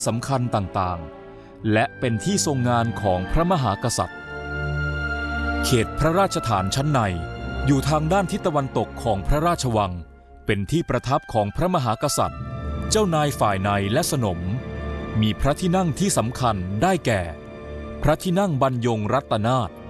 สำคัญต่างๆและเป็นที่ทรงงานของพระมหากษัตริย์เขตพระราชฐานชั้นในอยู่ทางด้านทิศตะวันตกของพระราชวังเป็นที่ประทับของพระมหากษัตริย์เจ้านายฝ่ายในและสนมมีพระที่นั่งที่สำคัญได้แก่พระที่นั่งบรรยงรัตนาถ